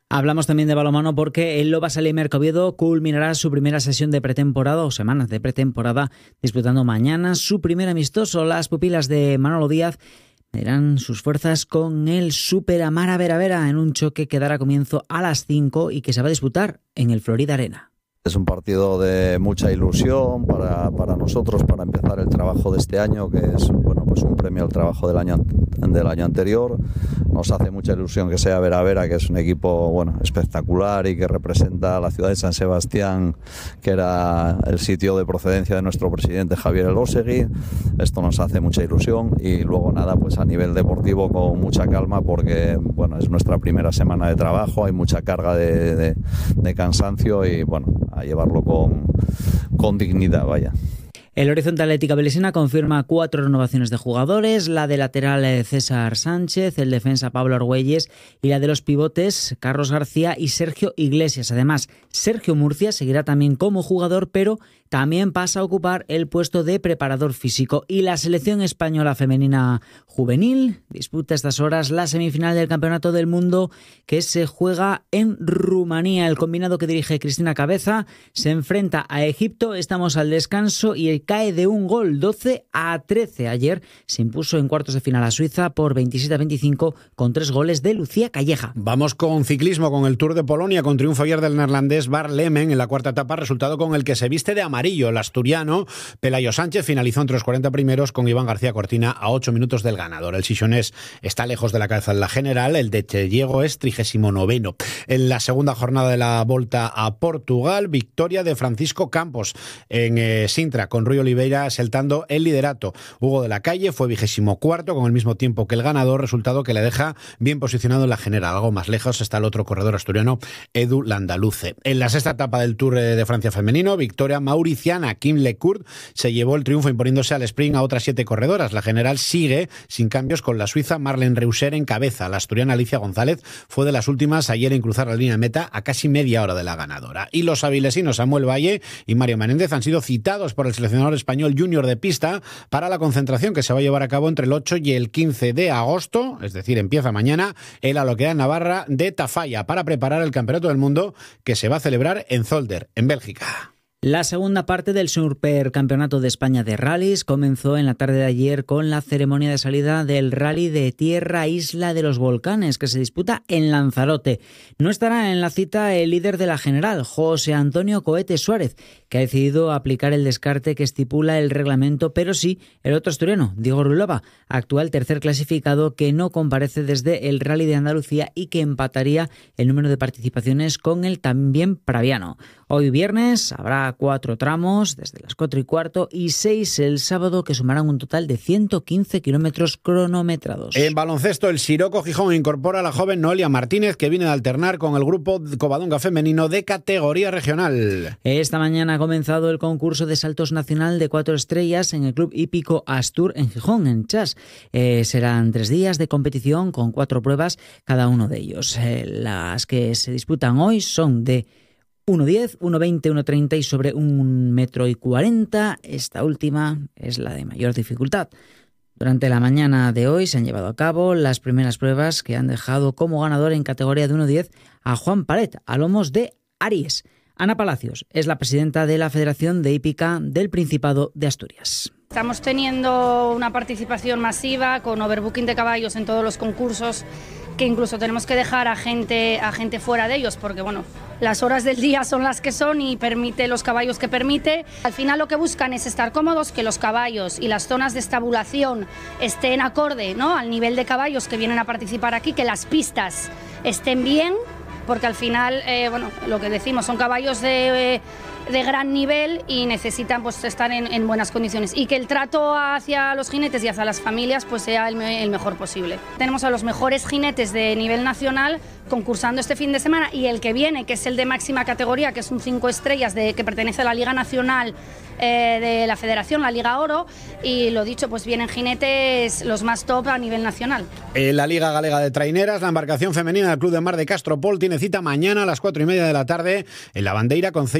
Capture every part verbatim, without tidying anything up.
Hablamos también de balonmano porque el Loba Salimer Oviedo culminará su primera sesión de pretemporada o semanas de pretemporada disputando mañana su primer amistoso. Las pupilas de Manolo Díaz medirán sus fuerzas con el Super Amara Vera Vera en un choque que dará comienzo a las cinco y que se va a disputar en el Florida Arena. Es un partido de mucha ilusión para, para nosotros, para empezar el trabajo de este año, que es bueno pues un premio al trabajo del año del año anterior. Nos hace mucha ilusión que sea Vera Vera, que es un equipo bueno espectacular y que representa a la ciudad de San Sebastián, que era el sitio de procedencia de nuestro presidente Javier Elósegui. Esto nos hace mucha ilusión y luego nada, pues a nivel deportivo con mucha calma, porque bueno es nuestra primera semana de trabajo, hay mucha carga de, de, de cansancio y bueno, a llevarlo con, con dignidad, vaya. El Horizonte Atlética Belesina confirma cuatro renovaciones de jugadores, la de lateral César Sánchez, el defensa Pablo Argüelles y la de los pivotes Carlos García y Sergio Iglesias. Además, Sergio Murcia seguirá también como jugador, pero también pasa a ocupar el puesto de preparador físico. Y la selección española femenina juvenil disputa a estas horas la semifinal del Campeonato del Mundo que se juega en Rumanía. El combinado que dirige Cristina Cabeza se enfrenta a Egipto. Estamos al descanso y cae de un gol, doce a trece. Ayer se impuso en cuartos de final a Suiza por veintisiete a veinticinco con tres goles de Lucía Calleja. Vamos con ciclismo, con el Tour de Polonia, con triunfo ayer del neerlandés Bart Lemen en la cuarta etapa, resultado con el que se viste de amarillo. El asturiano Pelayo Sánchez finalizó entre los cuarenta primeros con Iván García Cortina a ocho minutos del ganador. El sisonés está lejos de la cabeza en la general, el de Tellego es trigésimo noveno. En la segunda jornada de la Volta a Portugal, victoria de Francisco Campos en eh, Sintra, con Rui Oliveira saltando el liderato. Hugo de la Calle fue vigésimo cuarto con el mismo tiempo que el ganador, resultado que le deja bien posicionado en la general. Algo más lejos está el otro corredor asturiano, Edu Landaluce. En la sexta etapa del Tour de Francia femenino, victoria mauriciana. Kim Lecourt se llevó el triunfo imponiéndose al sprint a otras siete corredoras. La general sigue sin cambios con la suiza Marlene Reusser en cabeza. La asturiana Alicia González fue de las últimas ayer en cruzar la línea de meta a casi media hora de la ganadora. Y los avilesinos Samuel Valle y Mario Menéndez han sido citados por el seleccionador español junior de pista para la concentración que se va a llevar a cabo entre el ocho y el quince de agosto, es decir, empieza mañana, en la localidad navarra de Tafalla, para preparar el Campeonato del Mundo que se va a celebrar en Zolder, en Bélgica. La segunda parte del Supercampeonato de España de Rallys comenzó en la tarde de ayer con la ceremonia de salida del Rally de Tierra Isla de los Volcanes, que se disputa en Lanzarote. No estará en la cita el líder de la general, José Antonio Cohete Suárez, que ha decidido aplicar el descarte que estipula el reglamento, pero sí el otro asturiano, Diego Rulova, actual tercer clasificado, que no comparece desde el Rally de Andalucía y que empataría el número de participaciones con el también praviano. Hoy viernes habrá cuatro tramos, desde las cuatro y cuarto, y seis el sábado, que sumarán un total de ciento quince kilómetros cronometrados. En baloncesto, el Siroco Gijón incorpora a la joven Noelia Martínez, que viene de alternar con el grupo Covadonga femenino de categoría regional. Esta mañana ha comenzado el concurso de saltos nacional de cuatro estrellas en el Club Hípico Astur en Gijón, en Chas. Eh, serán tres días de competición con cuatro pruebas cada uno de ellos. Eh, las que se disputan hoy son de uno diez, uno veinte, uno treinta y sobre un metro y cuarenta. Esta última es la de mayor dificultad. Durante la mañana de hoy se han llevado a cabo las primeras pruebas que han dejado como ganador en categoría de uno diez a Juan Paret, a lomos de Aries. Ana Palacios es la presidenta de la Federación de Hípica del Principado de Asturias. Estamos teniendo una participación masiva con overbooking de caballos en todos los concursos, que incluso tenemos que dejar a gente, a gente fuera de ellos, porque bueno, las horas del día son las que son y permite los caballos que permite. Al final lo que buscan es estar cómodos, que los caballos y las zonas de estabulación estén acorde, ¿no?, al nivel de caballos que vienen a participar aquí, que las pistas estén bien, porque al final, eh, bueno, lo que decimos, son caballos de, de gran nivel y necesitan pues estar en, en buenas condiciones, y que el trato hacia los jinetes y hacia las familias pues sea el, el mejor posible. Tenemos a los mejores jinetes de nivel nacional concursando este fin de semana, y el que viene, que es el de máxima categoría, que es un cinco estrellas de, que pertenece a la Liga Nacional eh, de la Federación, la Liga Oro, y lo dicho, pues vienen jinetes los más top a nivel nacional. En la Liga Galega de Traineras, la embarcación femenina del Club de Mar de Castropol tiene cita mañana a las cuatro y media de la tarde en la Bandeira Concello de Riaño.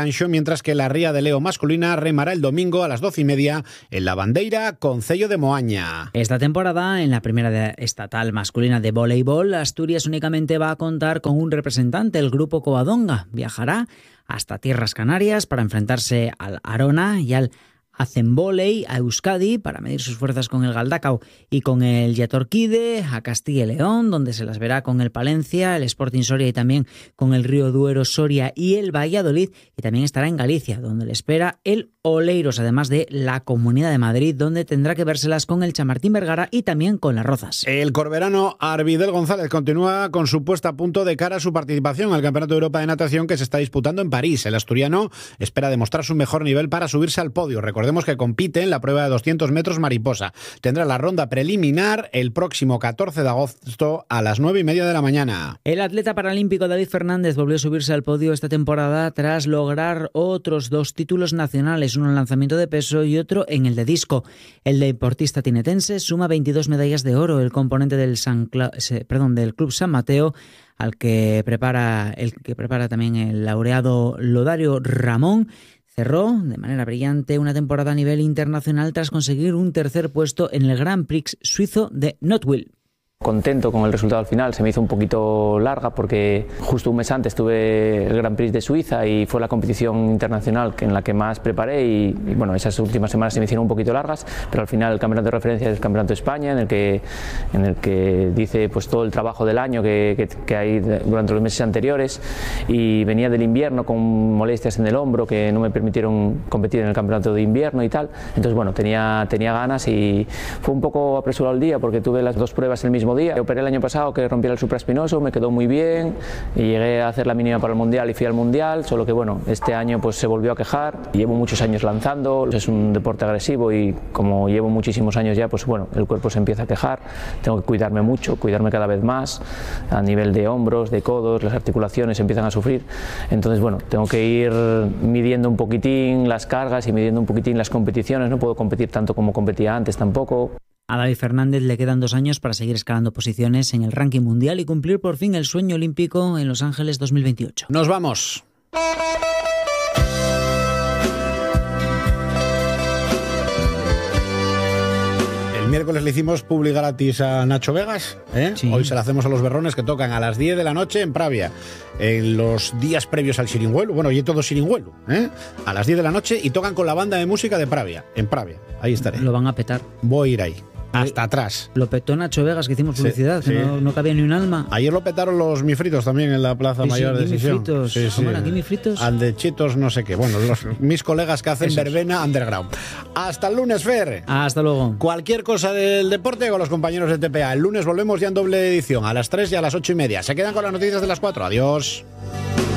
Rianxo, mientras que la Ría de Leo masculina remará el domingo a las doce y media en la Bandeira Concello de Moaña. Esta temporada, en la primera de estatal masculina de voleibol, Asturias únicamente va a contar con un representante, el grupo Covadonga. Viajará hasta Tierras Canarias para enfrentarse al Arona y al Hacen-Volei, a Euskadi para medir sus fuerzas con el Galdacao y con el Yatorquide, a Castilla y León, donde se las verá con el Palencia, el Sporting Soria y también con el Río Duero Soria y el Valladolid, y también estará en Galicia, donde le espera el Oleiros, además de la Comunidad de Madrid, donde tendrá que vérselas con el Chamartín Vergara y también con las Rozas. El corberano Arvidel González continúa con su puesta a punto de cara a su participación al Campeonato de Europa de Natación que se está disputando en París. El asturiano espera demostrar su mejor nivel para subirse al podio. Recordemos que compite en la prueba de doscientos metros mariposa. Tendrá la ronda preliminar el próximo catorce de agosto a las nueve y media de la mañana. El atleta paralímpico David Fernández volvió a subirse al podio esta temporada tras lograr otros dos títulos nacionales, uno en lanzamiento de peso y otro en el de disco. El deportista tinetense suma veintidós medallas de oro. El componente del, San Cla- perdón, del Club San Mateo, al que prepara el que prepara también el laureado Lodario Ramón, cerró de manera brillante una temporada a nivel internacional tras conseguir un tercer puesto en el Grand Prix suizo de Notwil. Contento con el resultado al final, se me hizo un poquito larga porque justo un mes antes tuve el Grand Prix de Suiza y fue la competición internacional en la que más preparé y, y bueno, esas últimas semanas se me hicieron un poquito largas, pero al final el campeonato de referencia es el Campeonato de España en el que, en el que dice pues todo el trabajo del año que, que, que hay durante los meses anteriores, y venía del invierno con molestias en el hombro que no me permitieron competir en el campeonato de invierno y tal, entonces bueno, tenía, tenía ganas y fue un poco apresurado el día porque tuve las dos pruebas el mismo día. Operé el año pasado que rompí el supraespinoso, me quedó muy bien y llegué a hacer la mínima para el mundial y fui al mundial, solo que bueno, este año pues se volvió a quejar. Llevo muchos años lanzando, es un deporte agresivo y como llevo muchísimos años ya, pues bueno, el cuerpo se empieza a quejar, tengo que cuidarme mucho, cuidarme cada vez más a nivel de hombros, de codos, las articulaciones empiezan a sufrir, entonces bueno, tengo que ir midiendo un poquitín las cargas y midiendo un poquitín las competiciones, no puedo competir tanto como competía antes tampoco. A David Fernández le quedan dos años para seguir escalando posiciones en el ranking mundial y cumplir por fin el sueño olímpico en Los Ángeles dos mil veintiocho. Nos vamos. El miércoles le hicimos publi gratis a Nacho Vegas, ¿eh? Sí. Hoy se la hacemos a los berrones que tocan a las diez de la noche en Pravia, en los días previos al Xiringuelo, bueno, y todo Xiringuelo, ¿eh? A las diez de la noche, y tocan con la banda de música de Pravia, en Pravia, ahí estaré. Lo van a petar. Voy a ir ahí. Hasta atrás. Lo petó Nacho Vegas, que hicimos publicidad, sí, que sí. No, no cabía ni un alma. Ayer lo petaron los mifritos también en la Plaza sí, Mayor sí, de Sisión. Fritos. Sí, sí. ¿Cómo eran? ¿Qué fritos? Andechitos, no sé qué. Bueno, los, mis colegas que hacen Esos. verbena underground. Hasta el lunes, Fer. Hasta luego. Cualquier cosa del deporte con los compañeros de T P A. El lunes volvemos ya en doble edición, a las tres y a las ocho y media. Se quedan con las noticias de las cuatro. Adiós.